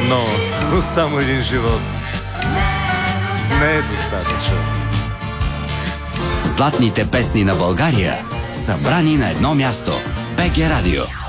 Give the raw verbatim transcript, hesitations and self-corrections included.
Но, но само един живот не е достатъчен. Златните песни на България, събрани на едно място. БГ Радио.